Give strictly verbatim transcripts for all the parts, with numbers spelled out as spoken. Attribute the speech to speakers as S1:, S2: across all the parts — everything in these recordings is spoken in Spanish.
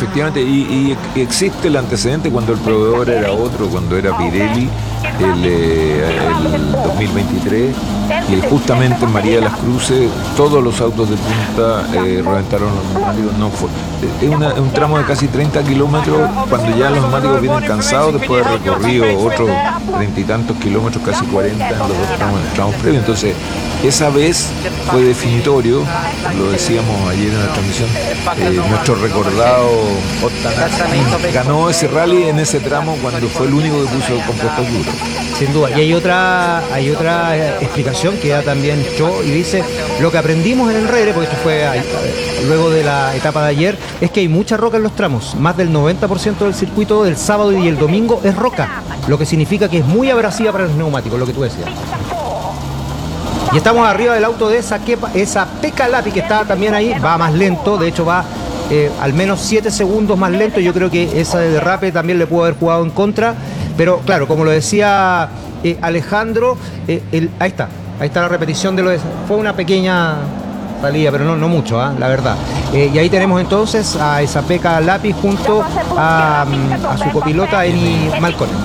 S1: efectivamente, y, y existe el antecedente cuando el proveedor era otro, cuando era Pirelli, el, eh, el dos mil veintitrés, y justamente en María de las Cruces todos los autos de punta eh, reventaron los neumáticos. No fue, es una, un tramo de casi treinta kilómetros, cuando ya los neumáticos vienen cansados después de haber recorrido otros treinta y tantos kilómetros, casi cuarenta en los dos tramos, tramos previos. Entonces, esa vez fue definitorio, lo decíamos ayer en la transmisión, eh, nuestro recordado Ottanari ganó ese rally en ese tramo cuando fue el único que puso compuestos duros.
S2: Sin duda, y hay otra hay otra explicación que da también Cho, y dice, lo que aprendimos en el R E R E, porque esto fue ahí, luego de la etapa de ayer, es que hay mucha roca en los tramos, más del noventa por ciento del circuito del sábado y el domingo es roca, lo que significa que es muy abrasiva para los neumáticos, lo que tú decías. Y estamos arriba del auto de esa, esa Pekka Lappi, que está también ahí, va más lento, de hecho va eh, al menos siete segundos más lento. Yo creo que esa de derrape también le pudo haber jugado en contra, pero claro, como lo decía eh, Alejandro, eh, el, ahí está, ahí está la repetición de lo de... Fue una pequeña salida, pero no, no mucho, ¿eh? La verdad. Eh, y ahí tenemos entonces a esa Pekka Lappi junto a, a su copilota Eni Malkonen.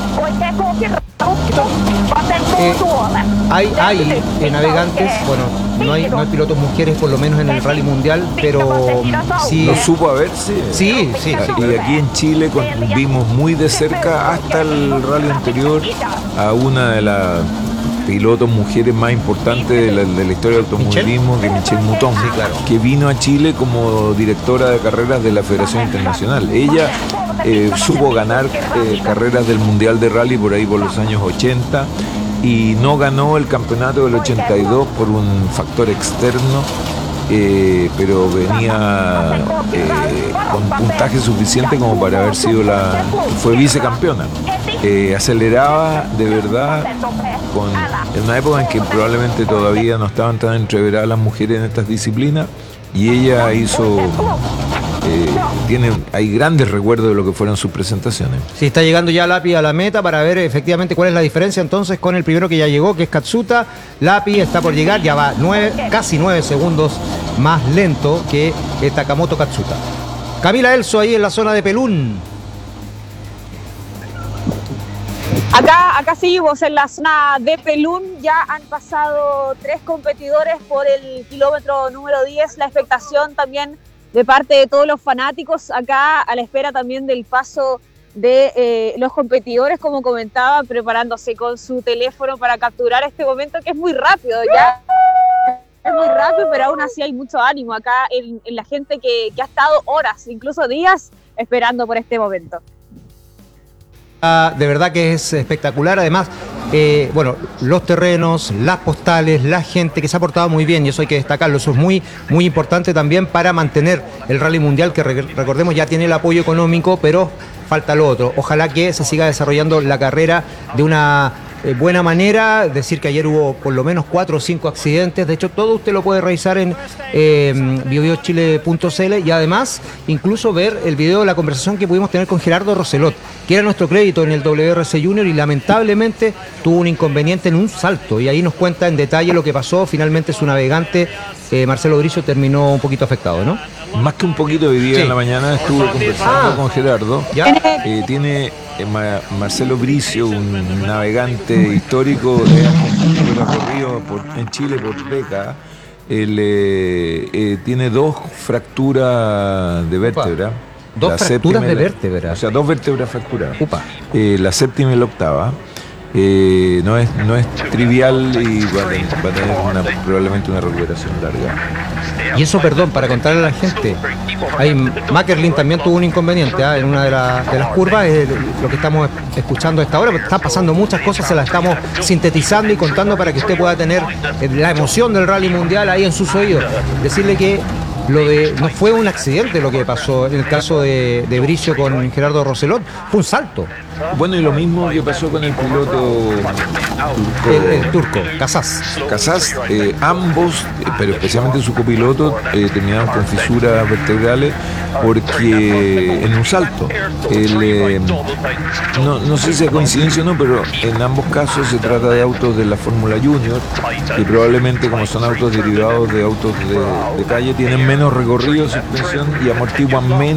S2: Eh, hay, hay eh, navegantes, bueno, no hay, no hay pilotos mujeres por lo menos en el rally mundial, pero sí.
S1: Lo supo a ver, sí.
S2: Sí, sí, sí.
S1: Y aquí en Chile vimos muy de cerca hasta el rally anterior a una de las pilotos mujeres más importantes de la, de la historia del automovilismo, que Michelle Mouton, sí, claro, que vino a Chile como directora de carreras de la Federación Internacional. Ella eh, supo ganar eh, carreras del Mundial de Rally por ahí por los años ochenta, y no ganó el campeonato del ochenta y dos por un factor externo, eh, pero venía eh, con puntaje suficiente como para haber sido la... fue vicecampeona. Eh, aceleraba de verdad con, en una época en que probablemente todavía no estaban tan entreveradas las mujeres en estas disciplinas, y ella hizo... Eh, tiene, hay grandes recuerdos de lo que fueron sus presentaciones.
S2: Sí, está llegando ya Lappi a la meta para ver efectivamente cuál es la diferencia entonces con el primero que ya llegó, que es Katsuta. Lappi está por llegar, ya va nueve, casi nueve segundos más lento que Takamoto Katsuta. Camila Elso ahí en la zona de Pelún.
S3: Acá, acá seguimos en la zona de Pelún, ya han pasado tres competidores por el kilómetro número diez, la expectación también de parte de todos los fanáticos, acá a la espera también del paso de eh, los competidores, como comentaba, preparándose con su teléfono para capturar este momento que es muy rápido, ya es muy rápido, pero aún así hay mucho ánimo acá en, en la gente que, que ha estado horas, incluso días, esperando por este momento.
S2: De verdad que es espectacular, además, eh, bueno, los terrenos, las postales, la gente que se ha portado muy bien, y eso hay que destacarlo, eso es muy, muy importante también para mantener el Rally Mundial, que recordemos ya tiene el apoyo económico, pero falta lo otro. Ojalá que se siga desarrollando la carrera de una eh, buena manera. Decir que ayer hubo por lo menos cuatro o cinco accidentes, de hecho todo usted lo puede revisar en eh, bio bio chile punto c l, y además incluso ver el video de la conversación que pudimos tener con Gerardo Roselot, que era nuestro crédito en el W R C Junior, y lamentablemente tuvo un inconveniente en un salto, y ahí nos cuenta en detalle lo que pasó. Finalmente su navegante eh, Marcelo Bricio terminó un poquito afectado, ¿no?
S1: Más que un poquito, hoy día sí. En la mañana estuve conversando ah, con Gerardo. ¿Ya? Eh, tiene eh, Ma Marcelo Bricio, un navegante histórico de Argentina, recorrido por, en Chile por décadas. Él eh, eh, tiene dos fracturas de vértebra.
S2: Dos la fracturas de vértebra.
S1: O sea, dos vértebras fracturadas. Eh, la séptima y la octava. Eh, no, es, no es trivial, y va a tener, va a tener una, probablemente una recuperación larga.
S2: Y eso, perdón, para contarle a la gente, ahí Mackerlin también tuvo un inconveniente ¿eh? en una de, la, de las curvas, es lo que estamos escuchando a esta hora, porque están pasando muchas cosas, se las estamos sintetizando y contando para que usted pueda tener la emoción del Rally Mundial ahí en sus oídos. Decirle que lo de no fue un accidente lo que pasó en el caso de, de Bricio con Gerardo Roselot, fue un salto.
S1: Bueno, y lo mismo que pasó con el piloto turco,
S2: el, el turco, Casas.
S1: Casas, eh, ambos, pero especialmente su copiloto, eh, terminaron con fisuras vertebrales porque en un salto. El, eh, no, no sé si es coincidencia o no, pero en ambos casos se trata de autos de la Fórmula Junior, y probablemente, como son autos derivados de autos de, de calle, tienen menos recorrido, suspensión, y amortiguan menos